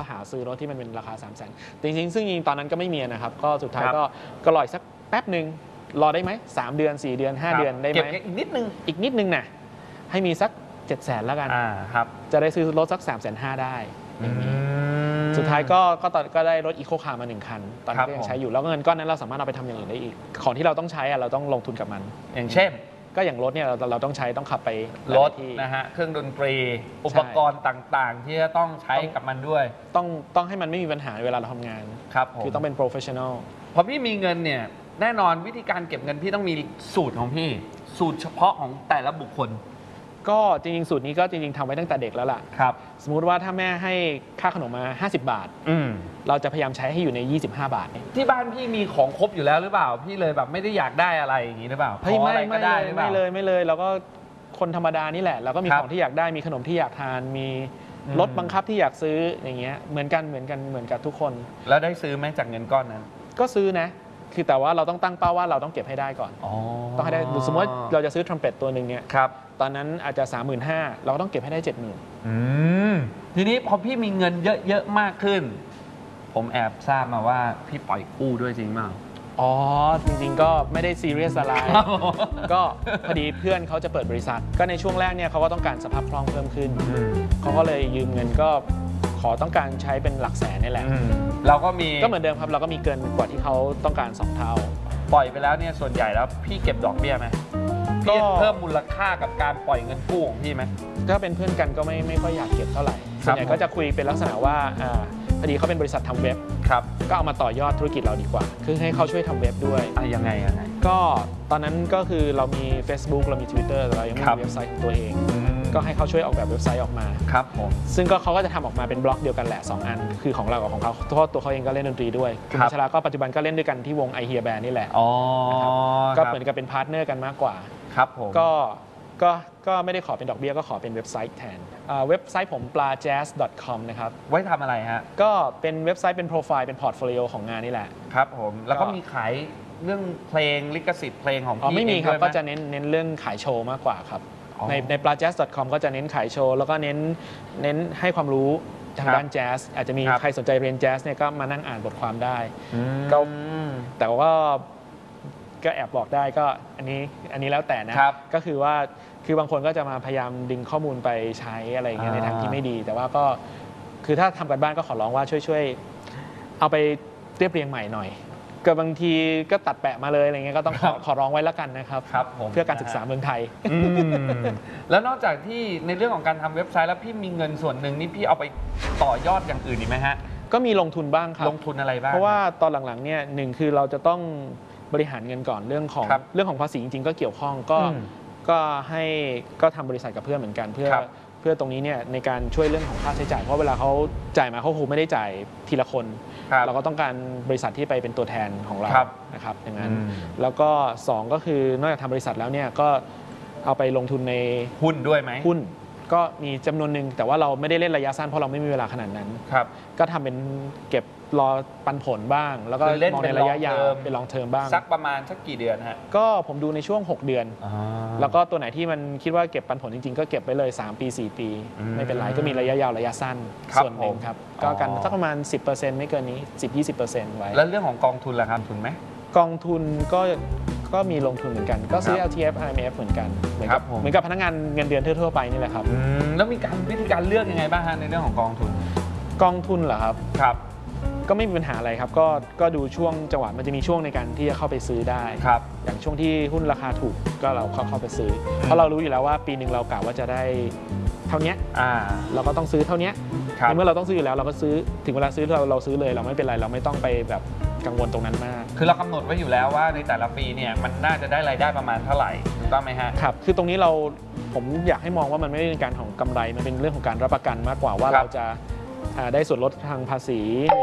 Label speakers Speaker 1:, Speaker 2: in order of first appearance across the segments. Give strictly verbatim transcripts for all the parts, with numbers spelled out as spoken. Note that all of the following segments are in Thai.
Speaker 1: หาซื้อรถที่มันเป็นราคา สามแสน จริงๆซึ่งจริงตอนนั้นก็ไม่มีนะครับก็สุดท้ายก็ก็รออีกสักแป๊บหนึ่งรอได้ไหมสามเดือนสี่เดือนห้าเดือนได้ไหม
Speaker 2: อีกนิดนึง
Speaker 1: อีกนิดนึงนะให้มีสักเจ็ดแสนแล้วกันจะได้ซื้อรถสัก สามแสนห้า ได้อย่างนี้สุดท้ายก็ก็ตอนก็ได้รถอีโคคาร์มาหนึ่งคันตอนนี้ก็ยังใช้อยู่แล้วเงินก้อนนั้นเราสามารถเอาไปทำอย่างอื่นได้อีกของที่เราต้องใช้เราต้องลงทุนกับมัน
Speaker 2: อย่างเช่น
Speaker 1: ก็อย่างรถเนี่ยเราเราต้องใช้ต้องขับไป
Speaker 2: รถนะฮะเครื่องดนตรีอุปกรณ์ต่างๆที่จะต้องใช้กับมันด้วย
Speaker 1: ต้องต้องให้มันไม่มีปัญหาเวลาเราทำงาน
Speaker 2: ครับ
Speaker 1: คือต้องเป็นโปรเฟชชั่นอล
Speaker 2: พอพี่มีเงินเนี่ยแน่นอนวิธีการเก็บเงินพี่ต้องมีสูตรของพี่สูตรเฉพาะของแต่ละบุคคล
Speaker 1: ก็จริงๆสูตรนี้ก็จริงๆทำไว้ตั้งแต่เด็กแล้วล่ะ
Speaker 2: ครับ
Speaker 1: สมมุติว่าถ้าแม่ให้ค่าขนมมาห้าสิบบาทเราจะพยายามใช้ให้อยู่ในยี่สิบห้าบาท
Speaker 2: ที่บ้านพี่มีของครบอยู่แล้วหรือเปล่าพี่เลยแบบไม่ได้อยากได้อะไรอย่างนี้หรือเปล่า
Speaker 1: ไม่ไม่ไม่ไม่เลยไม่เลยเราก็คนธรรมดานี่แหละเราก็มีของที่อยากได้มีขนมที่อยากทานมีรถบังคับที่อยากซื้ออย่างเงี้ยเหมือนกันเหมือนกันเหมือนกับทุกคน
Speaker 2: แล้วได้ซื้อไหมจากเงินก้อนนั้น
Speaker 1: ก็ซื้อนะคือแต่ว่าเราต้องตั้งเป้าว่าเราต้องเก็บให้ได้ก่อนต้องให้ได้สมมติเราจะซื้อทรัมเป็ตตัวหนึ่งเนี่ยตอนนั้นอาจจะ สามหมื่นห้าพัน เราก็ต้องเก็บให้ได้ เจ็ดหมื่น
Speaker 2: อืมทีนี้พอพี่มีเงินเยอะๆมากขึ้นผมแอบทราบมาว่าพี่ปล่อยกู้ด้วยจริงเปล่า
Speaker 1: อ๋อจริงๆก็ไม่ได้ซีเรียสอะไรก็พอดีเพื่อนเขาจะเปิดบริษัทก็ในช่วงแรกเนี่ยเขาก็ต้องการสภาพคล่องเพิ่มขึ้นเขาก็เลยยืมเงินก็ขอต้องการใช้เป็นหลักแสนนี่แหละ
Speaker 2: เราก็มี
Speaker 1: ก็เหมือนเดิมครับเราก็มีเกินกว่าที่เขาต้องการสองเท่า
Speaker 2: ปล่อยไปแล้วเนี่ยส่วนใหญ่แล้วพี่เก็บดอกเบี้ยไหมพี่เพิ่มมูลค่ากับการปล่อยเงินกู้ของพี่ไหม
Speaker 1: ถ้าเป็นเพื่อนกันก็ไม่ไม่ค่อยอยากเก็บเท่าไหร่ส่วนใหญ่ก็จะคุยเป็นลักษณะว่าพอดีเขาเป็นบริษัททำเว็บก็เอามาต่อยอดธุรกิจเราดีกว่าคือให้เขาช่วยทำเว็บด้วย
Speaker 2: ยังไงยังไง
Speaker 1: ก็ตอนนั้นก็คือเรามี Facebook เรามี Twitter แต่เรายังไม่มีเว็บไซต์ของตัวเองก็ให้เขาช่วยออกแบบเว็บไซต์ออกมา
Speaker 2: ครับผม
Speaker 1: ซึ่งก็เขาก็จะทำออกมาเป็นบล็อกเดียวกันแหละสองอันคือของเรากับของเขาเพราะตัวเขาเองก็เล่นดนตรีด้วยคุณพัชราก็ปัจจุบันก็เล่นด้วยกันที่วง I Hear Band นี่แหละก็เหมือนกับเป็นพาร์ทเนอร์กันมากกว่า
Speaker 2: ครับผม
Speaker 1: ก็ก็ก็ไม่ได้ขอเป็นดอกเบี้ยก็ขอเป็นเว็บไซต์แทนเว็บไซต์ผม ปลาแจ๊ส ดอท คอม นะครับ
Speaker 2: ไว้ทำอะไรฮะ
Speaker 1: ก็เป็นเว็บไซต์เป็นโปรไฟล์เป็นพอร์ตโฟลิโอของงานนี่แหละ
Speaker 2: ครับผมแล้วก็มีขายเรื่องเพลงลิขสิทธิ์เพลงของพี่
Speaker 1: ไม่มีครับก็จะเน้นเน้นเรื่องขายโชว์มากกว่าครับในใน ปลาแจ๊ส ดอท คอม ก็จะเน้นขายโชว์แล้วก็เน้นเน้นให้ความรู้ทางด้านแจ๊สอาจจะมีใครสนใจเรียนแจ๊สเนี่ยก็มานั่งอ่านบทความได้ก็แต่ว่าก็แอบบอกได้ก็อันนี้อันนี้แล้วแต่นะก็คือว่าคือบางคนก็จะมาพยายามดึงข้อมูลไปใช้อะไรอย่างเงี้ยในทางที่ไม่ดีแต่ว่าก็คือถ้าทำกันบ้านก็ขอร้องว่าช่วยๆเอาไปเรียบเรียงใหม่หน่อยก็บางทีก็ตัดแปะมาเลยอะไรเงี้ยก็ต้องขอขอร้องไว้แล้วกันนะครับเพื่อการศึกษาเมืองไทย
Speaker 2: แล้วนอกจากที่ในเรื่องของการทำเว็บไซต์แล้วพี่มีเงินส่วนหนึ่งนี่พี่เอาไปต่อยอดอย่างอื่นอีกไหมฮะ
Speaker 1: ก็มีลงทุนบ้างครับ
Speaker 2: ลงทุนอะไรบ้าง
Speaker 1: เพราะว่าตอนหลังๆเนี่ยหนึ่งคือเราจะต้องบริหารเงินก่อนเรื่องของเรื่องของภาษีจริงๆก็เกี่ยวข้องก็ก็ให้ก็ทำบริษัทกับเพื่อนเหมือนกันเพื่อเพื่อตรงนี้เนี่ยในการช่วยเรื่องของค่าใช้จ่ายเพราะเวลาเขาจ่ายมาเขาคงไม่ได้จ่ายทีละคนเราก็ต้องการบริษัทที่ไปเป็นตัวแทนของเรานะครับอย่างนั้นแล้วก็สองก็คือนอกจากทำบริษัทแล้วเนี่ยก็เอาไปลงทุนใน
Speaker 2: หุ้นด้วยไหม
Speaker 1: หุ้นก็มีจำนวนหนึ่งแต่ว่าเราไม่ได้เล่นระยะสั้นเพราะเราไม่มีเวลาขนาดนั้นก็ทำเป็นเก็บรอปันผลบ้างแล้วก็มองในระยะยาวเป็นลองเทอมบ้าง
Speaker 2: สักประมาณสักกี่เดือนฮะ
Speaker 1: ก็ผมดูในช่วงหกเดือนแล้วก็ตัวไหนที่มันคิดว่าเก็บปันผลจริงๆก็เก็บไปเลยสามปีสี่ปีไม่เป็นไรก็มีระยะยาวระยะสั้นส่วนหนึ่งครับก็กันสักประมาณ สิบเปอร์เซ็นต์ ไม่เกินนี้ สิบถึงยี่สิบเปอร์เซ็นต์ ไว้
Speaker 2: แล้วเรื่องของกองทุนล่ะครับทุนไหม
Speaker 1: กองทุนก็ก็มีลงทุนเหมือนกันก็ซื้อ แอล ที เอฟ ไอ เอ็ม เอฟ เหมือนกันเหมือนกับเหมือนกับพนักงานเงินเดือนทั่วๆไปนี่แหละครับ
Speaker 2: แล้วมีการวิธีการเลือกยังไงบ้างฮะในเรื่องของกองทุน
Speaker 1: กองทุนเหรอครับ
Speaker 2: ครับ
Speaker 1: ก็ไม่มีปัญหาอะไรครับก็ก็ดูช่วงจังหวะมันจะมีช่วงในการที่จะเข้าไปซื้อได้
Speaker 2: ครับ
Speaker 1: อย่างช่วงที่หุ้นราคาถูกก็เราเข้าเข้าไปซื้อเพราะเรารู้อยู่แล้วว่าปีหนึ่งเรากะว่าจะได้เท่านี้เราก็ต้องซื้อเท่านี้เมื่อเราต้องซื้ออยู่แล้วเราก็ซื้อถึงเวลาซื้อเราเราซื้อเลยเราไม่เป็นไรเราไม่ต้องไปแบบกังวลตรงนั้นมาก
Speaker 2: คือเรากำหนดไว้อยู่แล้วว่าในแต่ละปีเนี่ยมันน่าจะได้รายได้ประมาณเท่าไหร่ถูกต้องไหมฮะ
Speaker 1: ครับคือตรงนี้เราผมอยากให้มองว่ามันไม่ได้เป็นการของกำไรมันเป็นเรื่องของการรับประกันมากกว่าว่าเราจะได้ส่วนลดทางภาษี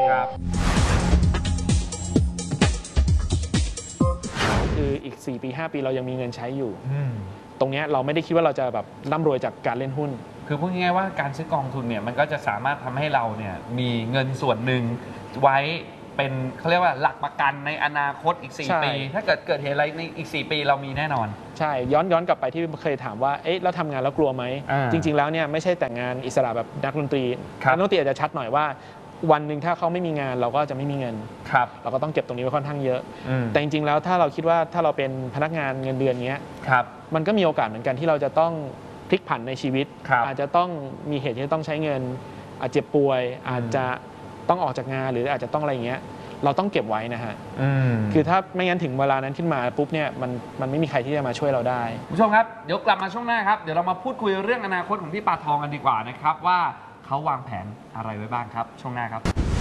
Speaker 1: คืออีกสี่ปีห้าปีเรายังมีเงินใช้อยู่ตรงนี้เราไม่ได้คิดว่าเราจะแบบร่ำรวยจากการเล่นหุ้น
Speaker 2: คือพูดง่ายๆว่าการซื้อกองทุนเนี่ยมันก็จะสามารถทำให้เราเนี่ยมีเงินส่วนหนึ่งไว้เป็นเขาเรียกว่าหลักประกันในอนาคตอีกสี่ปีถ้าเกิดเกิดเหตุอะไรในอีกสี่ปีเรามีแน่นอน
Speaker 1: ใช่ย้อนย้อนกลับไปที่เคยถามว่าเอ๊ะแล้วทำงานแล้วกลัวไหมจริงๆแล้วเนี่ยไม่ใช่แต่งงานอิสระแบบนักดนตรีนักดนตรีอาจจะชัดหน่อยว่าวันหนึ่งถ้าเขาไม่มีงานเราก็จะไม่มีเงิน
Speaker 2: ครับ
Speaker 1: เราก็ต้องเก็บตรงนี้ไว้ค่อนข้างเยอะ
Speaker 2: อืม
Speaker 1: แต่จริงๆแล้วถ้าเราคิดว่าถ้าเราเป็นพนักงานเงินเดือนเงี้ย
Speaker 2: ครับ
Speaker 1: มันก็มีโอกาสเหมือนกันที่เราจะต้องพลิกผันในชีวิต
Speaker 2: ครับ
Speaker 1: อาจจะต้องมีเหตุที่จะต้องใช้เงิน อาจเจ็บป่วย อาจจะต้องออกจากงานหรืออาจจะต้องอะไรอย่างเงี้ยเราต้องเก็บไว้นะฮะ
Speaker 2: อืม
Speaker 1: คือถ้าไม่งั้นถึงเวลานั้นขึ้นมาปุ๊บเนี่ยมันมันไม่มีใครที่จะมาช่วยเราได้
Speaker 2: คุณผู้ชมครับเดี๋ยวกลับมาช่วงหน้าครับเดี๋ยวเรามาพูดคุยเรื่องอนาคตของพี่ปาทองกันดีกว่านะครับว่าเขาวางแผนอะไรไว้บ้างครับช่วงหน้าครับ